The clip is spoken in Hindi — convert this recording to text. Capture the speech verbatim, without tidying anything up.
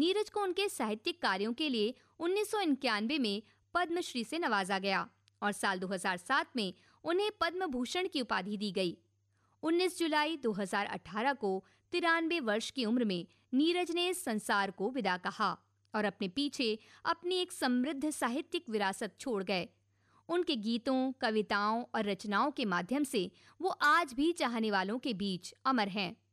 नीरज को उनके साहित्यिक कार्यों के लिए उन्नीस सौ इक्यानवे में पद्मश्री से नवाजा गया और साल दो हज़ार सात में उन्हें पद्म भूषण की उपाधि दी गई। उन्नीस जुलाई दो हज़ार अठारह को तिरानवे वर्ष की उम्र में नीरज ने संसार को विदा कहा और अपने पीछे अपनी एक समृद्ध साहित्यिक विरासत छोड़ गए। उनके गीतों, कविताओं और रचनाओं के माध्यम से वो आज भी चाहने वालों के बीच अमर हैं।